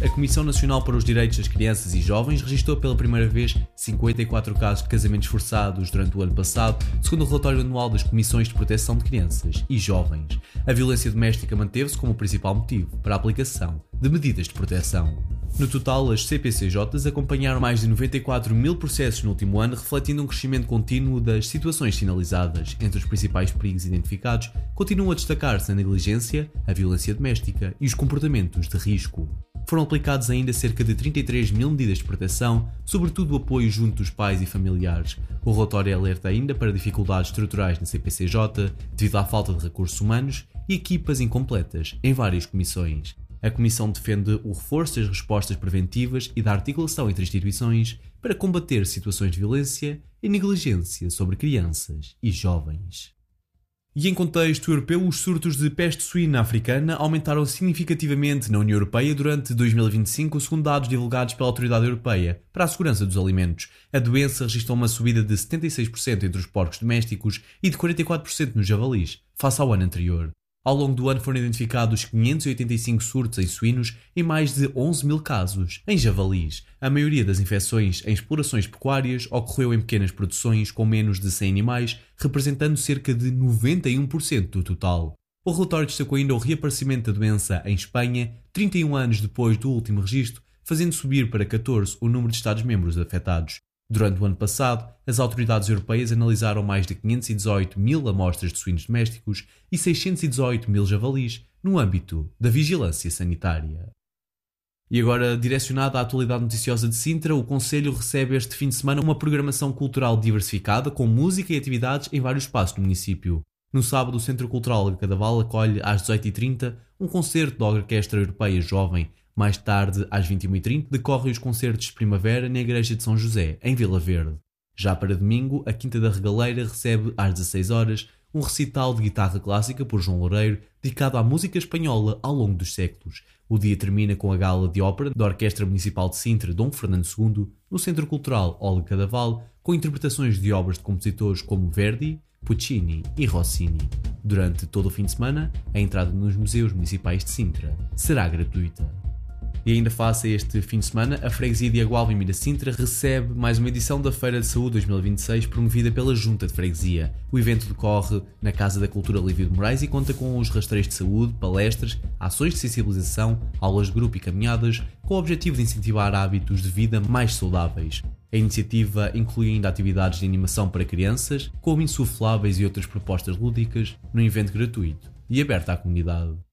a Comissão Nacional para os Direitos das Crianças e Jovens registrou pela primeira vez 54 casos de casamentos forçados durante o ano passado, segundo o relatório anual das Comissões de Proteção de Crianças e Jovens. A violência doméstica manteve-se como o principal motivo para a aplicação de medidas de proteção. No total, as CPCJs acompanharam mais de 94 mil processos no último ano, refletindo um crescimento contínuo das situações sinalizadas. Entre os principais perigos identificados, continuam a destacar-se a negligência, a violência doméstica e os comportamentos de risco. Foram aplicados ainda cerca de 33 mil medidas de proteção, sobretudo o apoio junto dos pais e familiares. O relatório alerta ainda para dificuldades estruturais na CPCJ, devido à falta de recursos humanos e equipas incompletas em várias comissões. A Comissão defende o reforço das respostas preventivas e da articulação entre instituições para combater situações de violência e negligência sobre crianças e jovens. E em contexto europeu, os surtos de peste suína africana aumentaram significativamente na União Europeia durante 2025, segundo dados divulgados pela Autoridade Europeia para a Segurança dos Alimentos. A doença registrou uma subida de 76% entre os porcos domésticos e de 44% nos javalis, face ao ano anterior. Ao longo do ano foram identificados 585 surtos em suínos e mais de 11 mil casos em javalis. A maioria das infecções em explorações pecuárias ocorreu em pequenas produções com menos de 100 animais, representando cerca de 91% do total. O relatório destacou ainda o reaparecimento da doença em Espanha, 31 anos depois do último registro, fazendo subir para 14 o número de Estados-membros afetados. Durante o ano passado, as autoridades europeias analisaram mais de 518 mil amostras de suínos domésticos e 618 mil javalis no âmbito da vigilância sanitária. E agora, direcionado à atualidade noticiosa de Sintra, o Conselho recebe este fim de semana uma programação cultural diversificada com música e atividades em vários espaços do município. No sábado, o Centro Cultural de Cadaval acolhe às 18h30 um concerto da Orquestra Europeia Jovem. Mais tarde, às 21h30, decorrem os concertos de primavera na Igreja de São José, em Vila Verde. Já para domingo, a Quinta da Regaleira recebe às 16h um recital de guitarra clássica por João Loureiro, dedicado à música espanhola ao longo dos séculos. O dia termina com a gala de ópera da Orquestra Municipal de Sintra, Dom Fernando II, no Centro Cultural Olga Cadaval, com interpretações de obras de compositores como Verdi, Puccini e Rossini. Durante todo o fim de semana, a entrada nos museus municipais de Sintra será gratuita. E ainda face a este fim de semana, a Freguesia de Agualva e Sintra recebe mais uma edição da Feira de Saúde 2026 promovida pela Junta de Freguesia. O evento decorre na Casa da Cultura Lívio de Moraes e conta com os rastreios de saúde, palestras, ações de sensibilização, aulas de grupo e caminhadas, com o objetivo de incentivar hábitos de vida mais saudáveis. A iniciativa inclui ainda atividades de animação para crianças, como insufláveis e outras propostas lúdicas, num evento gratuito e aberto à comunidade.